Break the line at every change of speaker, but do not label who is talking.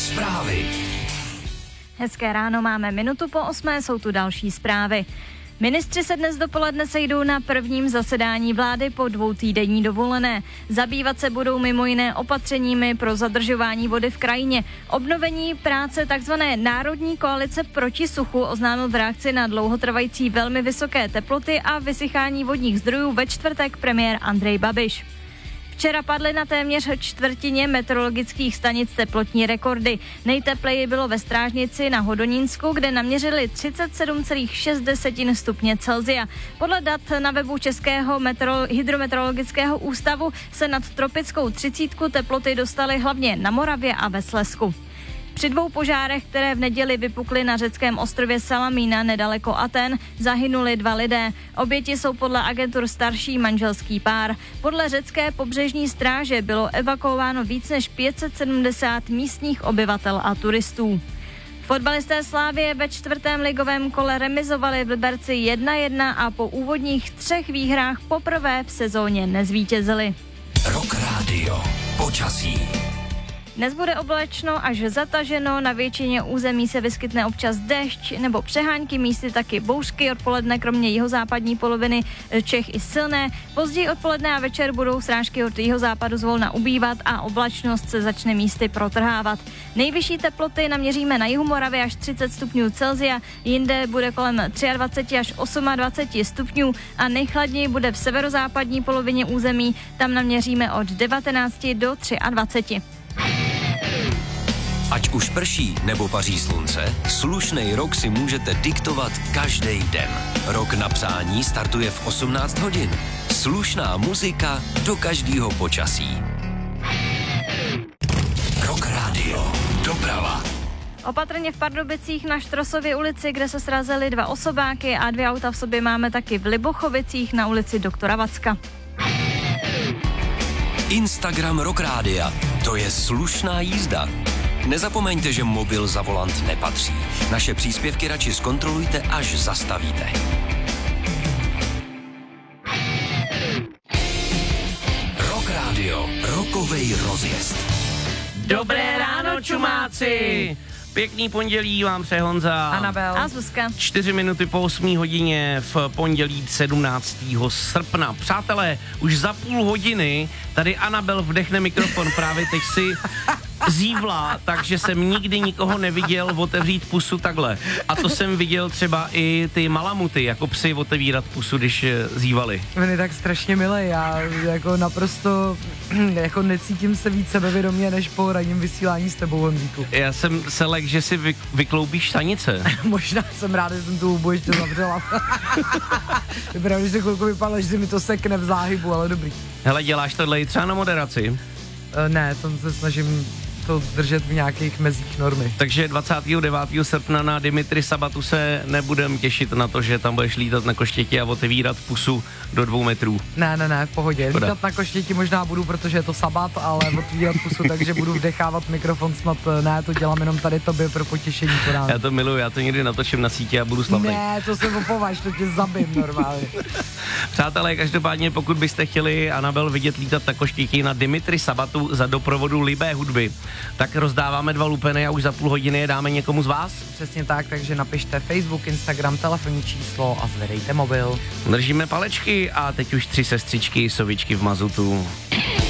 Zprávy.
Hezké ráno, máme minutu po 8, jsou tu další zprávy. Ministři se dnes dopoledne sejdou na prvním zasedání vlády po 2týdenní dovolené. Zabývat se budou mimo jiné opatřeními pro zadržování vody v krajině. Obnovení práce tzv. Národní koalice proti suchu oznámil v reakci na dlouhotrvající velmi vysoké teploty a vysychání vodních zdrojů ve čtvrtek premiér Andrej Babiš. Včera padly na téměř čtvrtině meteorologických stanic teplotní rekordy. Nejtepleji bylo ve Strážnici na Hodonínsku, kde naměřili 37,6 stupně Celsia. Podle dat na webu Českého hydrometeorologického ústavu se nad tropickou 30 teploty dostaly hlavně na Moravě a ve Slezsku. Při 2 požárech, které v neděli vypukly na řeckém ostrově Salamína nedaleko Aten, zahynuli 2 lidé. Oběti jsou podle agentur starší manželský pár. Podle řecké pobřežní stráže bylo evakuováno víc než 570 místních obyvatel a turistů. Fotbalisté Slavie ve 4. ligovém kole remizovali v Liberci 1-1 a po úvodních 3 výhrách poprvé v sezóně nezvítězili.
Rock Radio. Počasí.
Dnes bude oblačno až zataženo, na většině území se vyskytne občas déšť nebo přehánky, místy taky bouřky, odpoledne kromě jihozápadní poloviny Čech i silné. Později odpoledne a večer budou srážky od jihozápadu zvolna ubývat a oblačnost se začne místy protrhávat. Nejvyšší teploty naměříme na jihu Moravy až 30 stupňů Celsia, jinde bude kolem 23 až 28 stupňů a nejchladněji bude v severozápadní polovině území, tam naměříme od 19 do 23.
Ať už prší nebo paří slunce, slušnej rok si můžete diktovat každý den. Rok na přání startuje v 18 hodin. Slušná muzika do každého počasí. Rock Radio. Doprava.
Opatrně v Pardubicích na Štrosově ulici, kde se srazily 2 osobáky a 2 auta v sobě máme taky v Libochovicích na ulici Doktora Vacka.
Instagram Rock Rádia. To je slušná jízda. Nezapomeňte, že mobil za volant nepatří. Naše příspěvky radši zkontrolujte, až zastavíte. Rock Radio. Rockovej rozjezd.
Dobré ráno, čumáci! Pěkný pondělí vám přeje Honza.
Anabel.
A Zuzka.
4 minuty po 8 hodině v pondělí 17. srpna. Přátelé, už za půl hodiny tady Anabel vdechne mikrofon. Právě teď si zívla, takže jsem nikdy nikoho neviděl otevřít pusu takhle. A to jsem viděl třeba i ty malamuty, jako psy otevírat pusu, když zívali.
On je tak strašně milý, já jako naprosto jako necítím se víc sebevědomě, než po ranním vysílání s tebou, Honzíku.
Já jsem se lek, že si vykloubíš stanice.
Možná jsem rád, že jsem tu hubu ještě zavřela. Vypadá, že se chvilku vypadlo, že si mi to sekne v záhybu, ale dobrý.
Hele, děláš tohle i třeba na moderaci?
Ne, to se snažím to držet v nějakých mezích normy.
Takže 29. srpna na Dimitri Sabatu se nebudem těšit na to, že tam budeš lítat na koštěti a otevírat pusu do 2 metrů.
Ne, v pohodě.
Škoda.
Lítat na koštěti možná budu, protože je to sabat, ale otvírat pusu, takže budu vdechávat mikrofon snad ne, to dělám jenom tady tobě pro potěšení to ráno.
Já to miluji, já to někdy natočím na sítě a budu slavný.
Ne, to se opováš, to tě zabím normálně.
Přátelé, každopádně pokud byste chtěli Anabel vidět lítat na koštěti na Dimitri Sabatu za doprovodu libé hudby, tak rozdáváme 2 lupeny a už za půl hodiny je dáme někomu z vás.
Přesně tak, takže napište Facebook, Instagram, telefonní číslo a zvedejte mobil.
Držíme palečky a teď už 3 sestřičky, sovičky v mazutu.